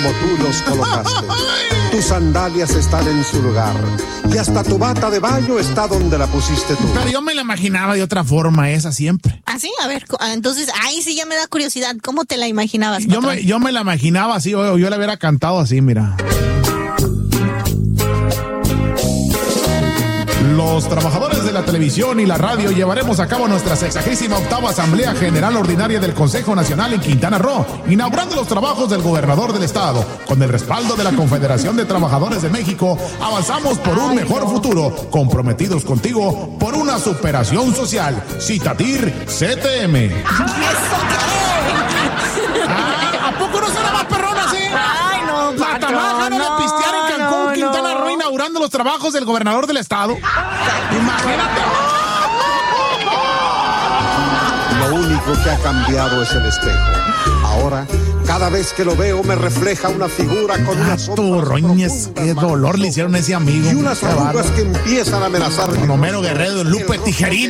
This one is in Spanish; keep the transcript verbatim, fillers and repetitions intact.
como tú los colocaste. Tus sandalias están en su lugar y hasta tu bata de baño está donde la pusiste tú. Pero yo me la imaginaba de otra forma, esa siempre. ¿Ah, sí? A ver, entonces, ahí sí ya me da curiosidad. ¿Cómo te la imaginabas, Yo me, yo me la imaginaba así, o yo la hubiera cantado así, mira. Los trabajadores de la televisión y la radio llevaremos a cabo nuestra sexagésima octava Asamblea General Ordinaria del Consejo Nacional en Quintana Roo, inaugurando los trabajos del gobernador del estado. Con el respaldo de la Confederación de Trabajadores de México, avanzamos por un mejor futuro, comprometidos contigo por una superación social. Citatir C T M. Ah, ¿a poco no será más perrona así? Ay, no, La tamaja no, no, de pistear en Cancún, no, Quintana no. Roo, inaugurando los trabajos del gobernador del estado. Imagínate. Lo único que ha cambiado es el espejo. Ahora, cada vez que lo veo, me refleja una figura con Ah, unas sombras Turroñez, profundas, qué dolor le hicieron a ese amigo. y unas Qué arrugas bárbaro. que empiezan a amenazar. Con Homero Guerrero, Lupe Tijerín.